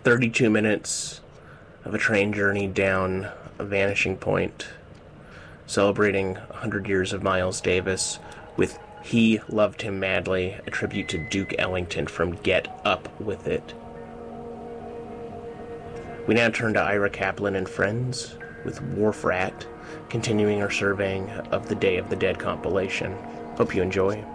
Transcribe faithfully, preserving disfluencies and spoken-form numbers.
thirty-two minutes of a train journey down a vanishing point, celebrating one hundred years of Miles Davis with He Loved Him Madly, a tribute to Duke Ellington from Get Up With It. We now turn to Ira Kaplan and Friends with Wharf Rat, continuing our surveying of the Day of the Dead compilation. Hope you enjoy.